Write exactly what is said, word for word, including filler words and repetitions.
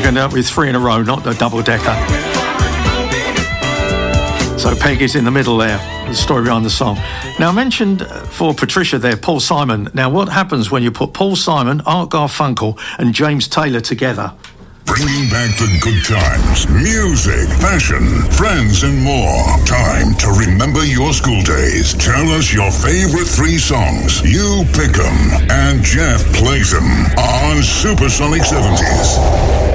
can end up with three in a row, not the double-decker. So Peg is in the middle there, the story behind the song. Now, I mentioned for Patricia there, Paul Simon. Now, what happens when you put Paul Simon, Art Garfunkel and James Taylor together? Bringing back the good times, music, fashion, friends and more. Time to remember your school days. Tell us your favorite three songs. You pick them, and Jeff plays them on Supersonic seventies.